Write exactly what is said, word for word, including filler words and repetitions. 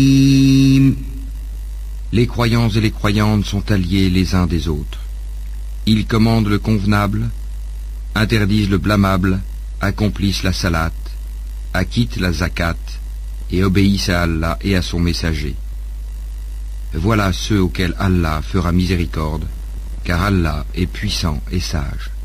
Les croyants et les croyantes sont alliés les uns des autres. Ils commandent le convenable, interdisent le blâmable, accomplissent la salate, acquittent la zakat et obéissent à Allah et à son messager. Voilà ceux auxquels Allah fera miséricorde, car Allah est puissant et sage.